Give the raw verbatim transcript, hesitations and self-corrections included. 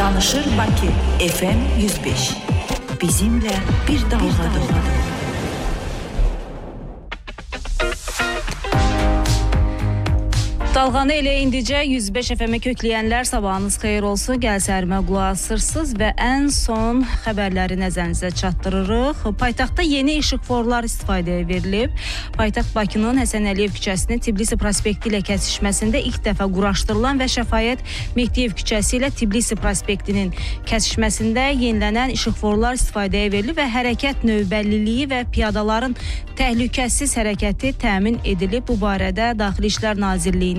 Danışır Bakı F M yüz beş. Bizimle bir dalga. Dalğanı elə indicə yüz beş F M-ə kökləyənlər sabahınız xeyir olsun. Gəl sərimə qulaq asırsınız və ən son xəbərləri nəzərinizə çatdırırıq. Paytaxtda yeni işıqforlar istifadəyə verilib. Paytaxt Bakının Həsən Əliyev küçəsinin Tbilisi prospekti ilə kəsişməsində ilk dəfə quraşdırılan və Şəfaət Mehdiyev küçəsi ilə Tbilisi prospektinin kəsişməsində yenilənən işıqforlar istifadəyə verilib və hərəkət növbəlliliyi və piyadaların təhlükəsiz hərəkəti təmin edilib. Bu barədə Daxili İşlər Nazirliyinin